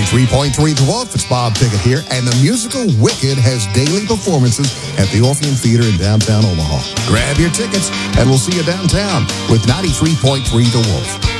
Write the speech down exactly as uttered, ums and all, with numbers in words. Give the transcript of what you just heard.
ninety-three point three The Wolf, it's Bob Pickett here, and the musical Wicked has daily performances at the Orpheum Theater in downtown Omaha. Grab your tickets, and we'll see you downtown with ninety-three point three The Wolf.